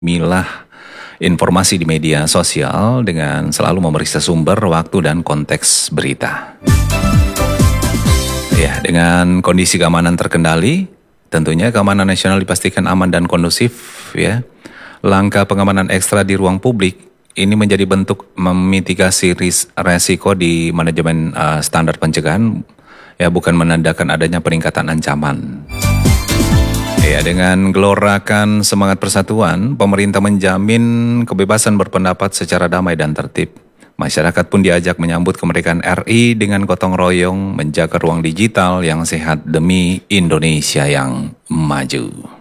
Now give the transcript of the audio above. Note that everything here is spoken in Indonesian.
Milah informasi di media sosial dengan selalu memeriksa sumber, waktu, dan konteks berita. Ya, dengan kondisi keamanan terkendali, tentunya keamanan nasional dipastikan aman dan kondusif, ya. Langkah pengamanan ekstra di ruang publik ini menjadi bentuk memitigasi resiko di manajemen standar pencegahan, ya, bukan menandakan adanya peningkatan ancaman. Ya, dengan gelorakan semangat persatuan, pemerintah menjamin kebebasan berpendapat secara damai dan tertib. Masyarakat pun diajak menyambut kemerdekaan RI dengan gotong royong menjaga ruang digital yang sehat demi Indonesia yang maju.